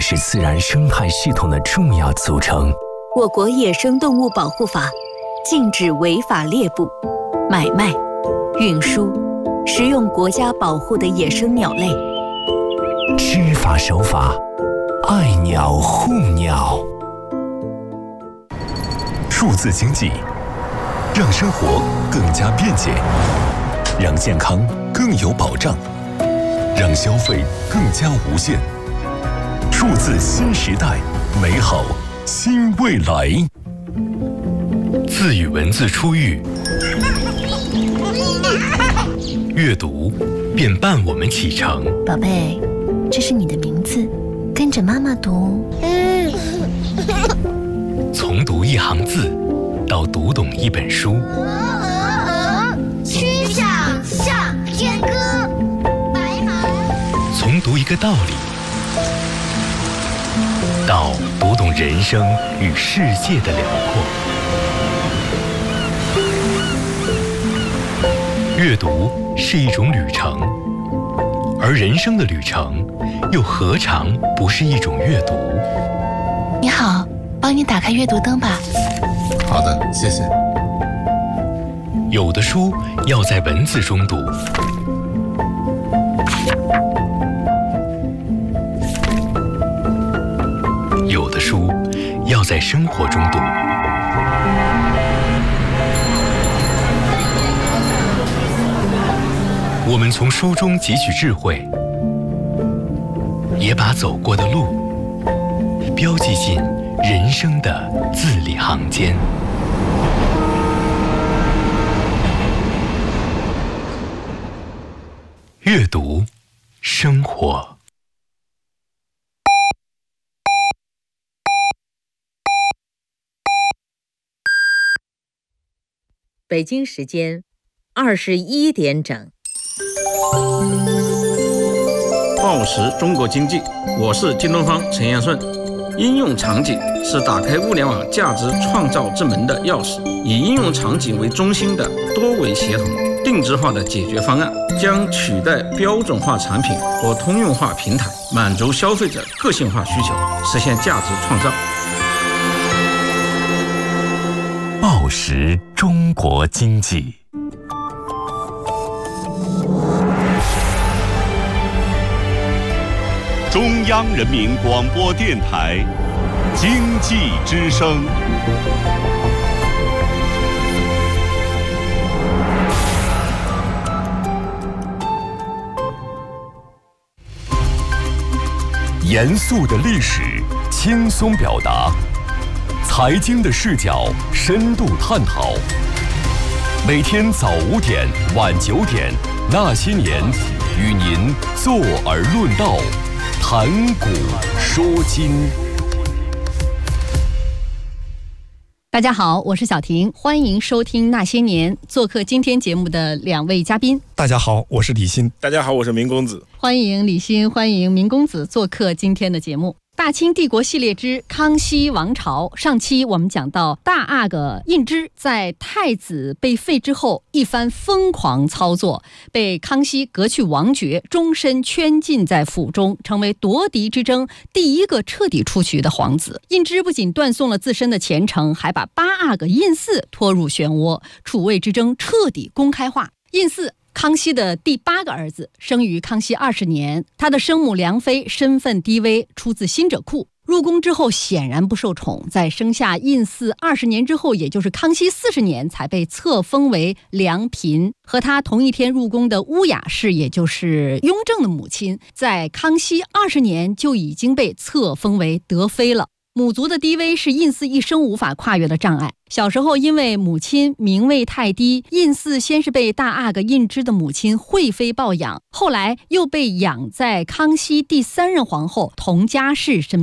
是自然生态系统的重要组成。 我国野生动物保护法禁止违法猎捕、买卖、运输、食用国家保护的野生鸟类。 知法守法，爱鸟护鸟。 数字经济让生活更加便捷，让健康更有保障，让消费更加无限。数字新时代，美好新未来。 字与文字出狱，阅读便伴我们启程。 宝贝，这是你的名字，跟着妈妈读。 从读一行字到读懂一本书， 曲项向天歌，白马。 从读一个道理到读懂人生与世界的辽阔。阅读是一种旅程，而人生的旅程又何尝不是一种阅读？ 你好，帮你打开阅读灯吧。 好的，谢谢。 有的书要在文字中读，有的书要在生活中读。我们从书中汲取智慧，也把走过的路标记进人生的字里行间。阅读，生活。 北京时间21点整。 报时中国经济，我是京东方陈彦顺。应用场景是打开物联网价值创造之门的钥匙，以应用场景为中心的多维协同、定制化的解决方案，将取代标准化产品和通用化平台，满足消费者个性化需求，实现价值创造。 报时中国经济。 中央人民广播电台经济之声。 严肃的历史，轻松表达；财经的视角，深度探讨。每天早5点、晚9点，那些年，与您坐而论道。谈古说今。 大家好，我是小婷，欢迎收听那些年。做客今天节目的2位嘉宾。 大家好，我是李欣。 大家好，我是明公子。 欢迎李欣，欢迎明公子做客今天的节目。大清帝国系列之康熙王朝，上期我们讲到大阿哥胤之在太子被废之后一番疯狂操作，被康熙革去王爵，终身圈禁在府中，成为夺嫡之争第一个彻底出局的皇子。胤之不仅断送了自身的前程，还把八阿哥胤祀拖入漩涡，储位之争彻底公开化。胤祀康熙的第8个儿子，生于康熙20年，他的生母梁妃身份低微，出自新者库。入宫之后显然不受宠，在生下胤祀20年之后，也就是康熙40年，才被册封为良嫔。和他同一天入宫的乌雅氏，也就是雍正的母亲，在康熙20年就已经被册封为德妃了。母族的低微是胤祀一生无法跨越的障碍。小时候因为母亲名位太低，胤祀先是被大阿哥胤之的母亲惠妃抱养，后来又被养在康熙第3任皇后佟佳氏身边。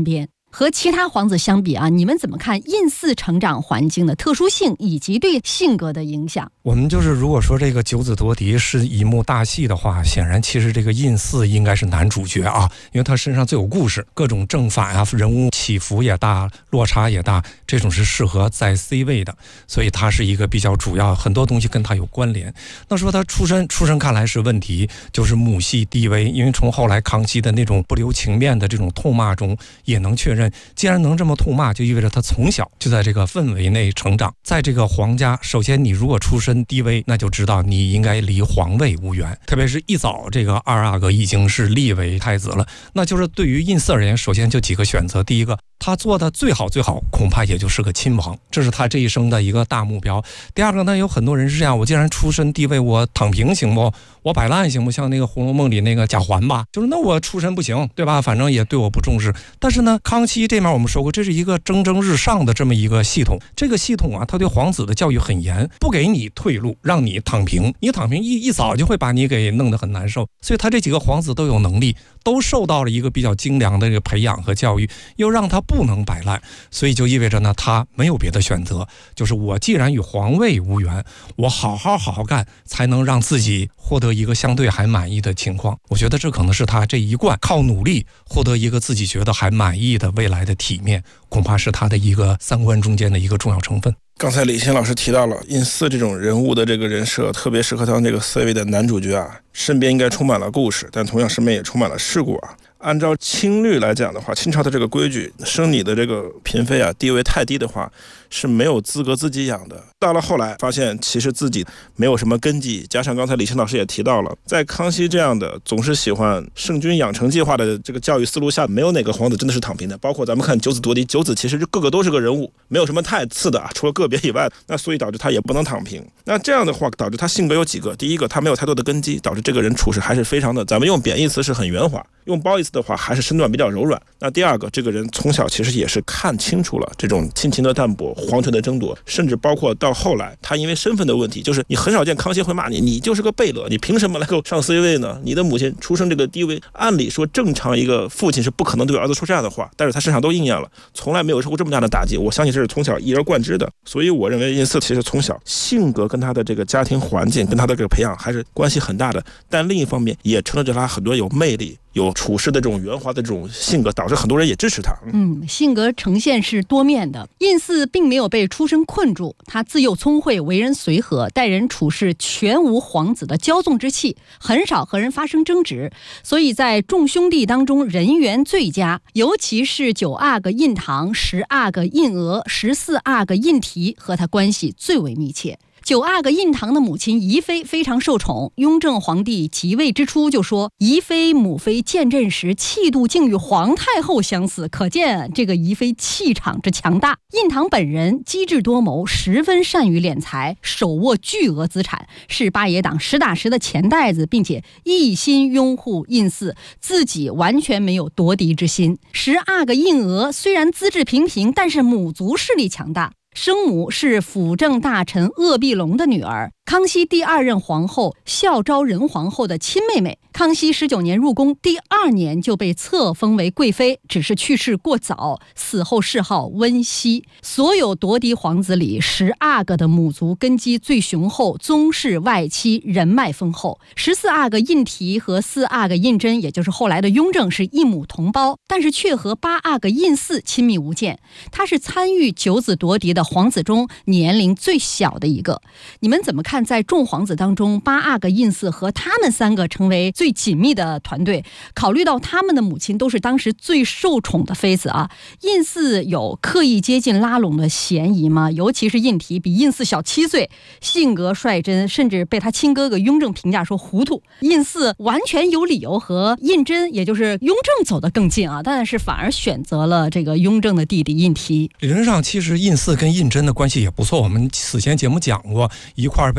和其他皇子相比啊，你们怎么看胤祀成长环境的特殊性以及对性格的影响？ 我们就是如果说这个九子夺嫡是一幕大戏的话，显然其实这个胤祀应该是男主角啊，因为他身上最有故事，各种正反啊，人物起伏也大，落差也大，这种是适合在 C 位的，所以他是一个比较主要，很多东西跟他有关联。那说他出身看来是问题，就是母系低微，因为从后来康熙的那种不留情面的这种痛骂中也能确认，既然能这么痛骂，就意味着他从小就在这个氛围内成长。在这个皇家，首先你如果出身低微，那就知道你应该离皇位无缘，特别是一早这个二阿哥已经是立为太子了，那就是对于胤祀而言，首先就几个选择。第一个，他做的最好恐怕也就是个亲王，这是他这一生的一个大目标。第二个呢，有很多人是这样，我既然出身低微，我躺平行不？我摆烂行不？像那个《红楼梦》里那个贾环吧，就是那我出身不行，对吧？反正也对我不重视。但是呢，康熙这面我们说过，这是一个蒸蒸日上的这么一个系统。这个系统啊，他对皇子的教育很严，不给你退路，让你躺平。你躺平一早就会把你给弄得很难受。所以他这几个皇子都有能力，都受到了一个比较精良的这个培养和教育，又让他不能摆烂，所以就意味着呢，他没有别的选择，就是我既然与皇位无缘，我好好干，才能让自己获得一个相对还满意的情况。我觉得这可能是他这一贯靠努力获得一个自己觉得还满意的未来的体面，恐怕是他的一个三观中间的一个重要成分。 刚才李欣老师提到了胤祀这种人物的这个人设特别适合当这个 C 位的男主角啊，身边应该充满了故事，但同样身边也充满了事故啊。按照清律来讲的话，清朝的这个规矩，生你的这个嫔妃啊，地位太低的话是没有资格自己养的。到了后来发现其实自己没有什么根基，加上刚才李欣老师也提到了，在康熙这样的总是喜欢圣君养成计划的这个教育思路下，没有哪个皇子真的是躺平的。包括咱们看九子夺嫡，九子其实个个都是个人物，没有什么太次的啊，除了个别以外，那所以导致他也不能躺平。那这样的话导致他性格有几个，第一个他没有太多的根基，导致这个人处事还是非常的，咱们用贬义词是很圆滑，用褒义词的话还是身段比较柔软。那第二个，这个人从小其实也是看清楚了这种亲情的淡薄，皇权的争夺，甚至包括到后来他因为身份的问题，就是你很少见康熙会骂你，你就是个贝勒，你凭什么来够上 C 位呢？你的母亲出生这个低微，按理说正常一个父亲是不可能对儿子说这样的话，但是他身上都应验了，从来没有受过这么大的打击，我相信这是从小一而贯之的。所以我认为胤祀其实从小性格跟他的这个家庭环境跟他的这个培养还是关系很大的，但另一方面也成了着他很多有魅力有处事的这种圆滑的这种性格，导致很多人也支持他。 性格呈现是多面的。胤祀并没有被出身困住，他自幼聪慧，为人随和，待人处事全无皇子的骄纵之气，很少和人发生争执，所以在众兄弟当中人缘最佳，尤其是9阿哥胤堂、10阿哥胤额、14阿哥胤禔和他关系最为密切。9阿哥胤堂的母亲宜妃非常受宠，雍正皇帝即位之初就说，宜妃母妃见朕时气度竟与皇太后相似，可见这个宜妃气场之强大。胤堂本人机智多谋，十分善于敛财，手握巨额资产，是八爷党实打实的钱袋子，并且一心拥护胤祀，自己完全没有夺嫡之心。10阿哥胤额虽然资质平平，但是母族势力强大，生母是辅政大臣鄂必龙的女儿，康熙第2任皇后孝昭仁皇后的亲妹妹。康熙19年入宫，第2年就被册封为贵妃，只是去世过早，死后谥号温熙。所有夺嫡皇子里，10阿哥的母族根基最雄厚，宗室外戚人脉丰厚。14阿哥胤禔和4阿哥胤禛，也就是后来的雍正，是一母同胞，但是却和8阿哥胤祀亲密无间。他是参与9子夺嫡的皇子中年龄最小的一个。你们怎么看，在众皇子当中，8阿哥胤祀和他们3个成为最紧密的团队？考虑到他们的母亲都是当时最受宠的妃子啊，胤祀有刻意接近拉拢的嫌疑吗？尤其是胤禔比胤祀小7岁，性格率真，甚至被他亲哥哥雍正评价说糊涂。胤祀完全有理由和胤禛，也就是雍正走得更近啊，但是反而选择了这个雍正的弟弟胤禔。 理论上其实胤祀跟胤禛的关系也不错，我们此前节目讲过，一块被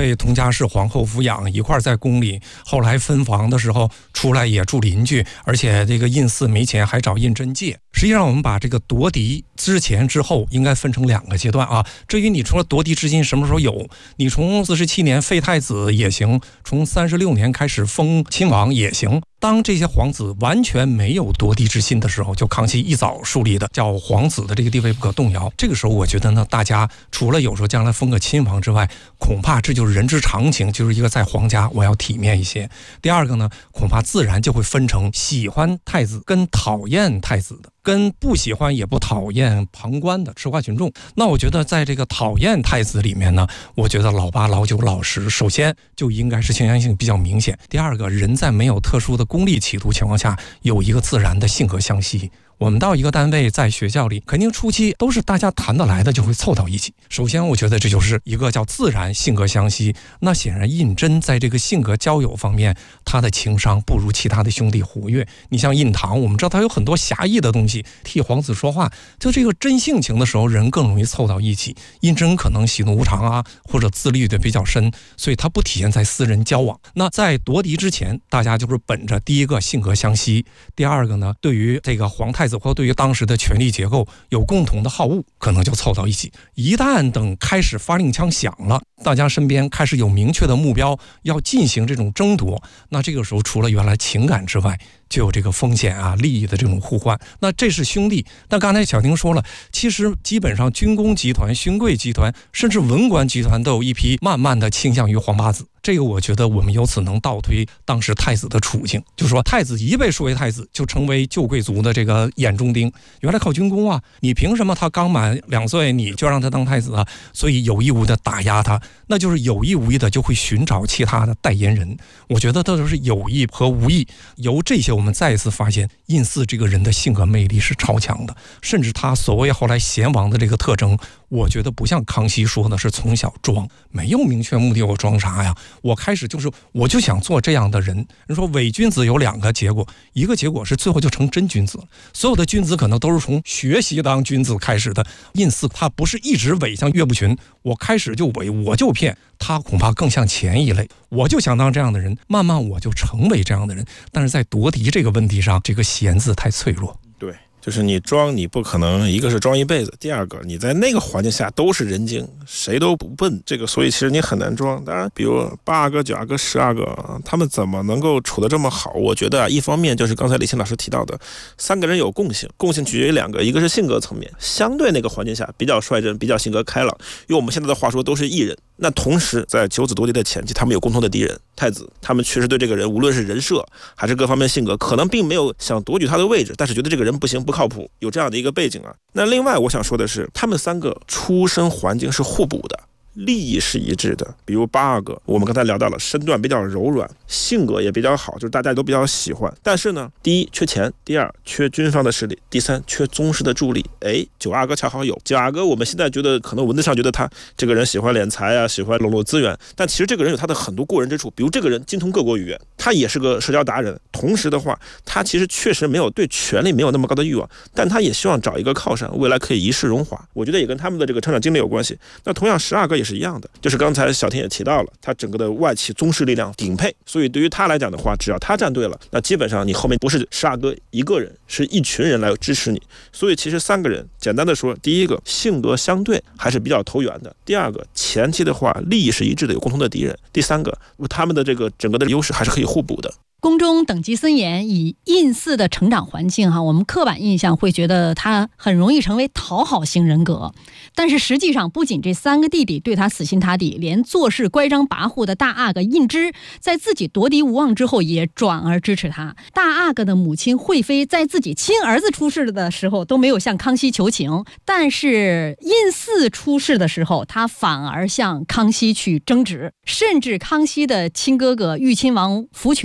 被佟佳氏皇后抚养，一块在宫里，后来分房的时候出来也住邻居，而且这个胤祀没钱还找胤禛借。实际上我们把这个夺嫡之前之后应该分成2个阶段啊。至于你除了夺嫡之心什么时候有，你从47年废太子也行，从36年开始封亲王也行。当这些皇子完全没有夺嫡之心的时候，就康熙一早树立的叫皇子的这个地位不可动摇。这个时候我觉得呢，大家除了有时候将来封个亲王之外，恐怕这就是人之常情，就是一个在皇家我要体面一些。第二个呢，恐怕自然就会分成喜欢太子跟讨厌太子的，跟不喜欢也不讨厌旁观的吃瓜群众。那我觉得在这个讨厌太子里面呢，我觉得老八、老九、老十首先就应该是倾向性比较明显。第二个，人在没有特殊的功利企图情况下，有一个自然的性格相吸。我们到一个单位，在学校里，肯定初期都是大家谈得来的，就会凑到一起。首先我觉得这就是一个叫自然性格相吸。那显然胤禛在这个性格交友方面，他的情商不如其他的兄弟活跃。你像胤堂，我们知道他有很多侠义的东西，替皇子说话，就这个真性情的时候，人更容易凑到一起。胤禛可能喜怒无常啊，或者自律的比较深，所以他不体现在私人交往。那在夺嫡之前，大家就是本着第一个性格相吸，第二个呢，对于这个皇太子或对于当时的权力结构有共同的好恶，可能就凑到一起。一旦等开始发令枪响了，大家身边开始有明确的目标要进行这种争夺，那这个时候除了原来情感之外，就有这个风险啊、利益的这种互换。那这是兄弟，但刚才小婷说了，其实基本上军工集团、勋贵集团，甚至文官集团都有一批慢慢的倾向于皇八子。这个我觉得我们由此能倒推当时太子的处境，就是说太子一被说为太子，就成为旧贵族的这个眼中钉。原来靠军功啊，你凭什么他刚满2岁你就让他当太子啊？所以有意无意的打压他，那就是有意无意的就会寻找其他的代言人。我觉得这都是有意和无意。由这些我们再一次发现，胤祀这个人的性格魅力是超强的，甚至他所谓后来贤王的这个特征，我觉得不像康熙说的是从小装，没有明确目的，我装啥呀？我开始我就想做这样的人。人说伪君子有2个结果，一个结果是最后就成真君子了。所有的君子可能都是从学习当君子开始的，胤祀他不是一直伪，像岳不群，我开始就伪，我就骗，他恐怕更像前一类，我就想当这样的人，慢慢我就成为这样的人。但是在夺嫡这个问题上，这个贤字太脆弱。 对，就是你装，你不可能一个是装一辈子，第二个你在那个环境下都是人精，谁都不笨，这个所以其实你很难装。当然比如8阿哥、9阿哥、10阿哥，他们怎么能够处得这么好？我觉得一方面就是刚才李欣老师提到的，3个人有共性取决于2个，一个是性格层面，相对那个环境下比较率真，比较性格开朗，用我们现在的话说都是艺人。那同时在九子夺嫡的前期，他们有共同的敌人太子，他们确实对这个人无论是人设还是各方面性格，可能并没有想夺取他的位置，但是觉得这个人不行，不靠谱，有这样的一个背景啊。那另外我想说的是，他们3个出身环境是互补的，利益是一致的。比如8阿哥，我们刚才聊到了身段比较柔软，性格也比较好，就是大家都比较喜欢。但是呢，第一缺钱，第二缺军方的势力，第三缺宗室的助力。9阿哥恰好有。9阿哥我们现在觉得可能文字上觉得他这个人喜欢敛财啊，喜欢笼络资源，但其实这个人有他的很多过人之处。比如这个人精通各国语言，他也是个社交达人，同时的话他其实确实没有对权力没有那么高的欲望，但他也希望找一个靠山，未来可以一世荣华。我觉得也跟他们的这个成长经历有关系。那同样10阿哥也是一样的，就是刚才小婷也提到了，他整个的外戚宗室力量顶配，所以对于他来讲的话，只要他站对了，那基本上你后面不是10阿哥一个人，是一群人来支持你。所以其实3个人简单的说，第一个性格相对还是比较投缘的，第二个前期的话利益是一致的，有共同的敌人，第三个他们的这个整个的优势还是可以互补的。 宫中等级森严，以胤祀的成长环境我们刻板印象会觉得他很容易成为讨好型人格，但是实际上不仅这3个弟弟对他死心塌地，连做事乖张跋扈的大阿哥胤禛在自己夺嫡无望之后也转而支持他。大阿哥的母亲惠妃在自己亲儿子出事的时候都没有向康熙求情，但是胤祀出事的时候他反而向康熙去争执，甚至康熙的亲哥哥裕亲王福全也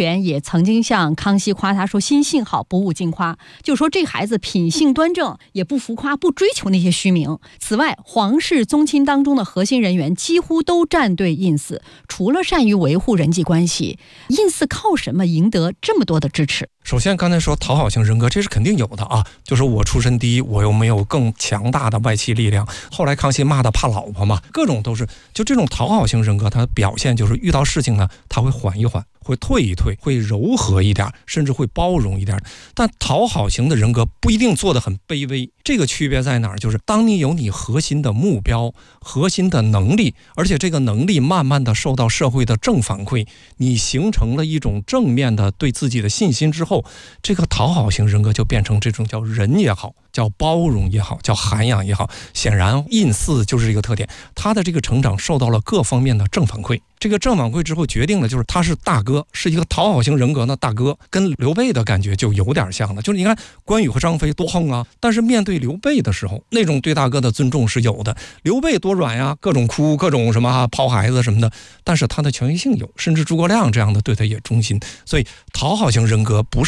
曾经向康熙夸他说心性好，不务尽夸，就说这孩子品性端正，也不浮夸，不追求那些虚名。此外，皇室宗亲当中的核心人员几乎都站队胤祀，除了善于维护人际关系，胤祀靠什么赢得这么多的支持？ 首先刚才说讨好型人格，这是肯定有的啊，就是我出身低，我又没有更强大的外戚力量。后来康熙骂他怕老婆嘛，各种都是，就这种讨好型人格，他表现就是遇到事情呢，他会缓一缓，会退一退，会柔和一点，甚至会包容一点。但讨好型的人格不一定做得很卑微，这个区别在哪儿？就是当你有你核心的目标、核心的能力，而且这个能力慢慢的受到社会的正反馈，你形成了一种正面的对自己的信心之后，这个讨好型人格就变成这种叫仁也好，叫包容也好，叫涵养也好。显然胤祀就是这个特点，他的这个成长受到了各方面的正反馈，这个正反馈之后决定了就是他是大哥，是一个讨好型人格的大哥，跟刘备的感觉就有点像了。就是你看关羽和张飞多横啊，但是面对刘备的时候，那种对大哥的尊重是有的。刘备多软呀，各种哭，各种什么抛孩子什么的，但是他的权威性有，甚至诸葛亮这样的对他也忠心。所以讨好型人格不是